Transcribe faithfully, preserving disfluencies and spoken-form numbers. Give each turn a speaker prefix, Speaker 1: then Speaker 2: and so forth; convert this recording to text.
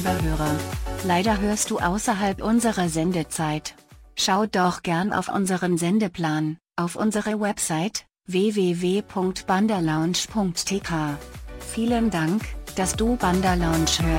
Speaker 1: lieber Hörer. Leider hörst du außerhalb unserer Sendezeit. Schau doch gern auf unseren Sendeplan, auf unsere Website, w w w punkt bandalounge punkt t k. Vielen Dank, dass du Banderlounge hörst.